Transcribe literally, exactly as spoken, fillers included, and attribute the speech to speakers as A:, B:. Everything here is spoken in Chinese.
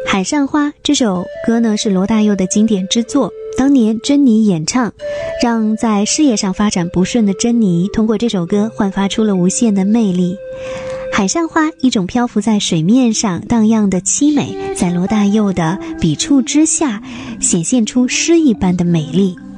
A: 海上花这首歌呢是罗大佑的经典之作，当年珍妮演唱，让在事业上发展不顺的珍妮通过这首歌焕发出了无限的魅力。海上花，一种漂浮在水面上荡漾的凄美，在罗大佑的笔触之下显现出诗一般的美丽。